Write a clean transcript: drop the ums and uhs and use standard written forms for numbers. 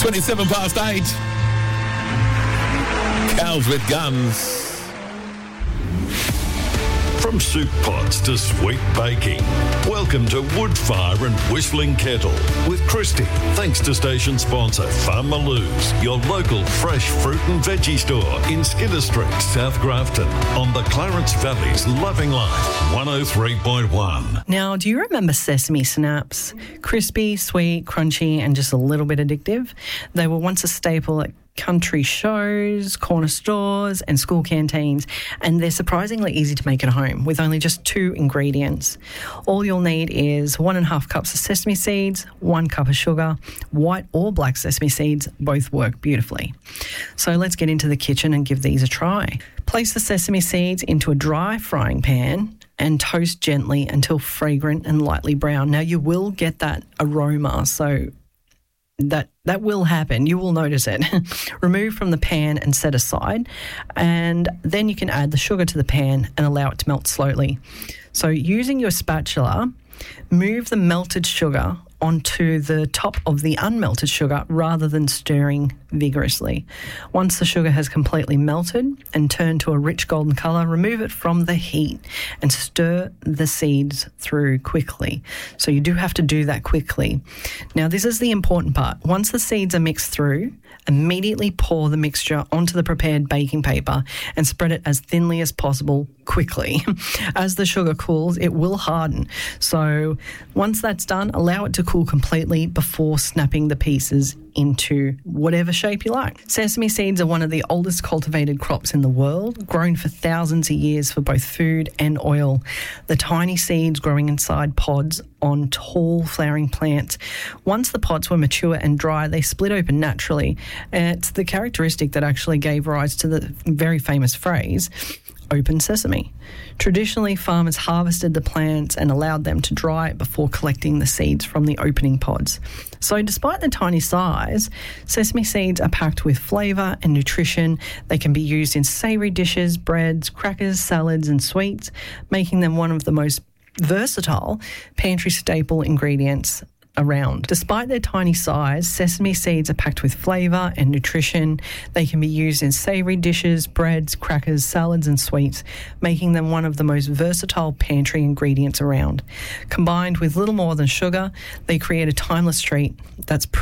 27 past 8. Cows with guns. From soup pots to sweet baking, welcome to Woodfire and Whistling Kettle with Christy. Thanks to station sponsor Farm Maloos, your local fresh fruit and veggie store in Skinner Street, South Grafton, on the Clarence Valley's Loving Life 103.1. Now, do you remember sesame snaps? Crispy, sweet, crunchy, and just a little bit addictive. They were once a staple at country shows, corner stores and school canteens, and they're surprisingly easy to make at home with only just 2 ingredients. All you'll need is 1.5 cups of sesame seeds, 1 cup of sugar. White or black sesame seeds both work beautifully. So let's get into the kitchen and give these a try. Place the sesame seeds into a dry frying pan and toast gently until fragrant and lightly brown. Now, you will get that aroma, so that will happen. You will notice it. Remove from the pan and set aside, and then you can add the sugar to the pan and allow it to melt slowly. So using your spatula, move the melted sugar onto the top of the unmelted sugar rather than stirring vigorously. Once the sugar has completely melted and turned to a rich golden colour, remove it from the heat and stir the seeds through quickly. So you do have to do that quickly. Now, this is the important part. Once the seeds are mixed through, immediately pour the mixture onto the prepared baking paper and spread it as thinly as possible quickly. As the sugar cools, it will harden. So once that's done, allow it to cool completely before snapping the pieces into whatever shape you like. Sesame seeds are one of the oldest cultivated crops in the world, grown for thousands of years for both food and oil. The tiny seeds growing inside pods on tall flowering plants. Once the pods were mature and dry, they split open naturally. It's the characteristic that actually gave rise to the very famous phrase, open sesame. Traditionally, farmers harvested the plants and allowed them to dry before collecting the seeds from the opening pods. So despite the tiny size, sesame seeds are packed with flavour and nutrition. They can be used in savoury dishes, breads, crackers, salads and sweets, making them one of the most versatile pantry staple ingredients around. Despite their tiny size, sesame seeds are packed with flavour and nutrition. They can be used in savoury dishes, breads, crackers, salads and sweets, making them one of the most versatile pantry ingredients around. Combined with little more than sugar, they create a timeless treat that's